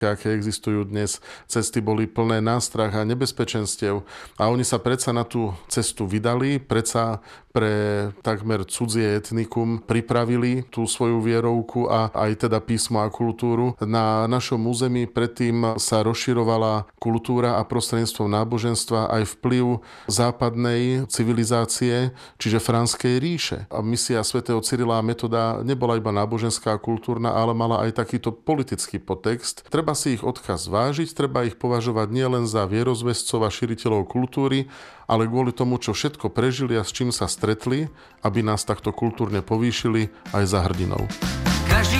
aké existujú dnes. Cesty boli plné nástrah a nebezpečenstiev a oni sa predsa na tú cestu vydali, predsa pre takmer cudzie etnikum pripravili tú svoju vierovku a aj teda písmo a kultúru. Na našom území predtým sa rozširovala kultúra a prostredníctvom náboženstva aj vplyv západnej civilizácie, čiže Franskej ríše. A misia svätého Cyrila a Metoda nebola iba náboženská a kultúrna, ale mala aj takýto politický podtext. Treba si ich odkaz vážiť, treba ich považovať nielen za vierozvescov a šíriteľov kultúry, ale kvôli tomu, čo všetko prežili a s čím sa stretli, aby nás takto kultúrne povýšili aj za hrdinou.